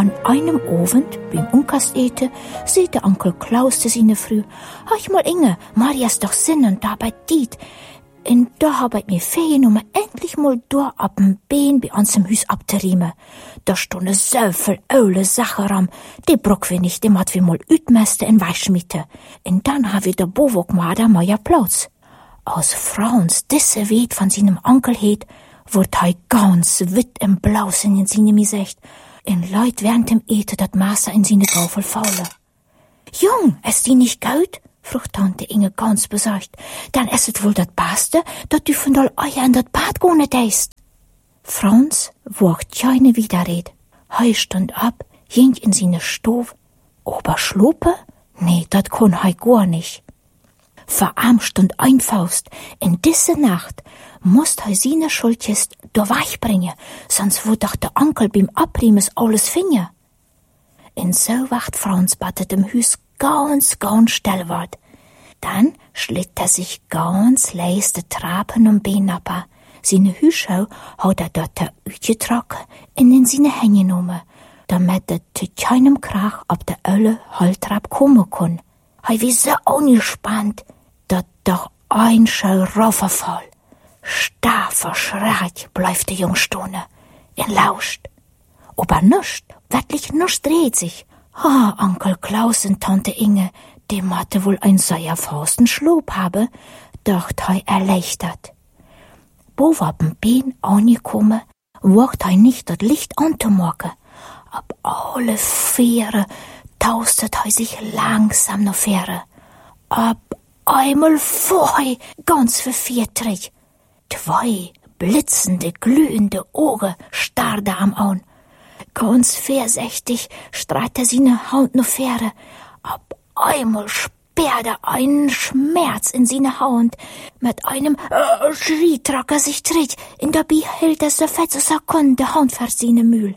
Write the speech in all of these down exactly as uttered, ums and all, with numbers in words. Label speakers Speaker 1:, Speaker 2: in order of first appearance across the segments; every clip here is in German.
Speaker 1: An einem Abend, beim Unkastete, sieht der Onkel Klaus zu seiner Frau: «Hach mal Inge, Marias doch Sinn und da bei dit. Und da hab ich mir fehlen, um endlich mal da ab dem Bein bei uns im Haus abzuriemen. Da stunde so viel öle Sache ram, die bruck wir nicht, dem hat wir mal ütmeste in Weichschmiede. Und dann ha wir der Bovok mal da meier Platz.» Aus Frauens disse Weht von seinem Onkel het, wurd hei ganz witt im Blausen in seinem Gesicht. In Leut während dem Ete dat Master in seine Gaufel faule. «Jung, ist die nicht gut?» frucht Tante Inge ganz besorgt. «Dann ist es wohl dat Beste, dat du von doll Eier in dat Bad gone deist.» Franz wagt keine Widerred. Hei stund ab, ging in seine Stove. Aber schlupe? Nee, dat kon hei gar nicht. Verarmt stund ein Faust. In diese Nacht musst hei seine Schuldkist da weichbringen, sonst wird doch der Onkel beim Abriemes alles finger. In so wacht Franz battet im Hüs ganz, ganz still ward. Dann schlitt er sich ganz leis de Trappen um Bein ab. Seine Hüschau hat er dort der Ütje trocken und in seine Hänge genommen, damit er zu keinem Krach ab der Ölle Holtrab kommen kann. Hei wie so angespannt, dat doch ein Schau raufverfall. Starr verschreit bleibt der Jung stone, in lauscht. Aber nuscht, wirklich nuscht dreht sich. Ha, oh, Onkel Klaus und Tante Inge, dem hatte wohl ein sehr fausten Schlob habe, doch hei erleichtert. Bo war beim Bein angekommen, wagt hei nicht das Licht anzumachen. Ab alle Fähre taustet hei sich langsam noch Fähre. Ab einmal vor hei ganz verviertrig. Zwei blitzende, glühende Augen starrte am an. Ganz vorsichtig streit er seine Haut noch Fähre. Ab einmal sperrte einen Schmerz in seine Haut. Mit einem äh, Schrie trag er sich tritt. In dabei hält er so fett so Sekunde Hand für seine Mühl.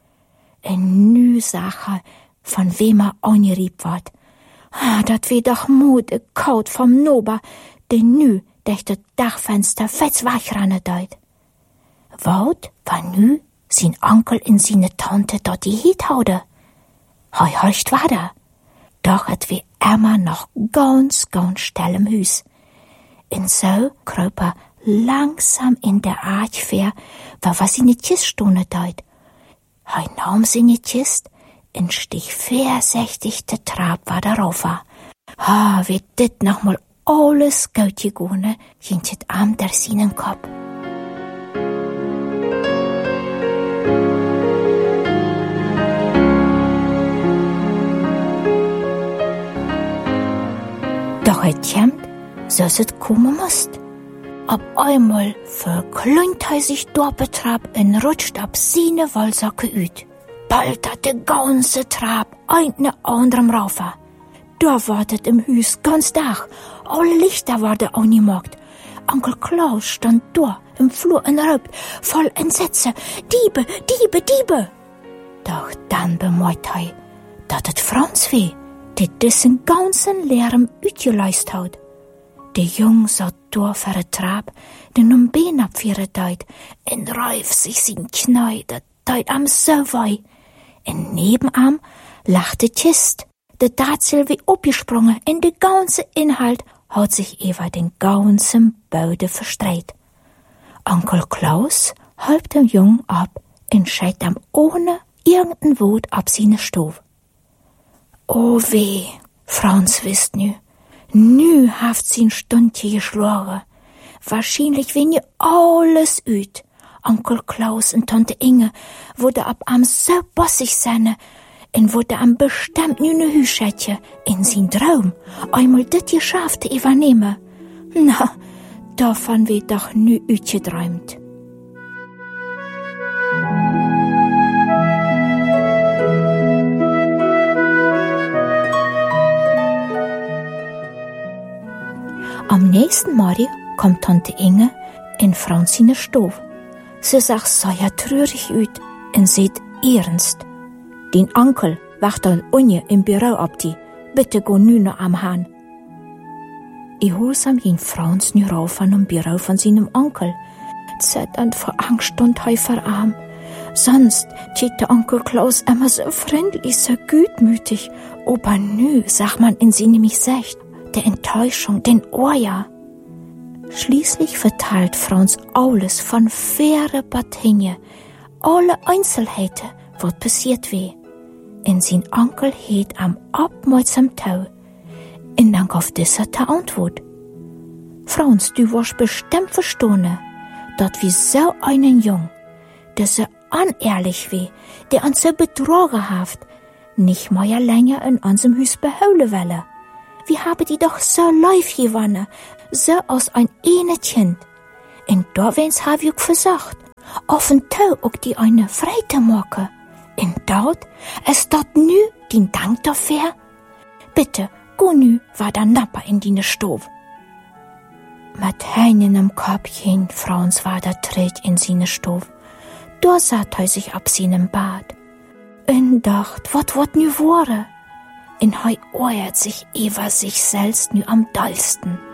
Speaker 1: Ein nü Sache, von wem er angerieb ward. Ah, dat wie doch Mut kaut vom Nober, den nü durch das Dachfenster fetz wachranne deut. Wort war nü sin Onkel in seine Tante dort die Hiet haude. Hei horcht war da. Doch et wie immer noch ganz, ganz still im Hüs. In so kröp er langsam in der Archfähr, war was seine Kist stunde deut. Hei nahm seine Kist, in stich vorsichtig de Trab war darauf war. Ha, wie dit noch mal alles gut gegone, hintet am der seinen Kopf. Doch et kämmt, so es kommen musst. Ab einmal verklünt er sich dort betrab und rutscht ab seine Wollsacke üt. Bald hat der ganze Trab ein ne anderem raufer. Da wartet im Hüs ganz Dach. Alle Lichter waren angemacht. Onkel Klaus stand da im Flur und raubt, voll Entsetze. Diebe, Diebe, Diebe! Doch dann bemerkt er, dat et Franz weh, die diesen ganzen Lärm utgeleist hat. Der Jung satt da vor der Trab, den um Bein abführen deut, und reif sich sein Knäu, dat deut am so wei. Und nebenam lachte Kist. Der Datzel wie abgesprungen, in der ganze Inhalt hat sich über den ganzen Böde verstreit. Onkel Klaus halb dem Jungen ab und scheit am ohne irgendein Wut ab seine Stove. Oh weh, Franz wisst nü, nü haft sin Stundje geschlagen. Wahrscheinlich wenn ihr alles üt. Onkel Klaus und Tante Inge wurde ab am so bossig seine, en wurde am bestimmt nu ne Hüschetje in sin Traum einmal dit geschafft übernehmen. Na, davon wird doch nü utgeträumt. Am nächsten Morgen kommt Tante Inge in Franz in Stove. Sie sagt sehr traurig ut und sieht ernst. Den Onkel wacht an unje im Büro ab die, bitte go nu noch am Hahn. Ich holsam ihn Franz nu rauf an im Büro von seinem Onkel. Zitternd vor Angst und hei verarm. Sonst tät der Onkel Klaus immer so freundlich, so gutmütig. Aber nü, sag man in sie nämlich secht, der Enttäuschung, den Oja. Schließlich verteilt Franz alles von Fähre bis hinje, alle Einzelheiten, was passiert weh. In sein Onkel heet am abmeutsam Tau. In Dank auf dieser ta Antwort. Franz, du warst bestimmt verstanden, dat wie so einen Jung, der so unehrlich wie, der uns so betrogen haft, nicht mal ja länger in unserem Haus behouden welle. Wir haben die doch so live gewonnen, so aus ein ene Kind. Und da wens hab ich auch versagt, auf den Tau auch die eine Freite machen. Und dort, es dort nü, den Dank dafür. Bitte, go nü, war der Napper in die Stove. Mit Händen im Köpfchen, Franz war der Tritt in seine Stove. Da satt er sich ab seinem Bad. Und dacht, wat wat nü wore? Und hei oert sich über sich selbst nü am dollsten.